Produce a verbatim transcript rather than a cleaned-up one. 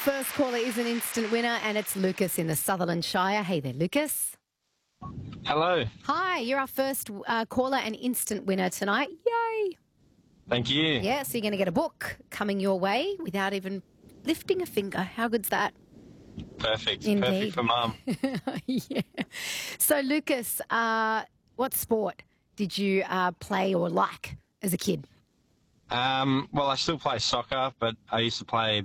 first caller is an instant winner, and it's Lucas in the Sutherland Shire. Hey there, Lucas. Hello. Hi, you're our first uh, caller and instant winner tonight. Yay. Thank you. Yeah, so you're going to get a book coming your way without even lifting a finger. How good's that? Perfect. Indeed. Perfect for Mum. Yeah. So, Lucas, uh, what sport did you uh, play or like as a kid? Um, well, I still play soccer, but I used to play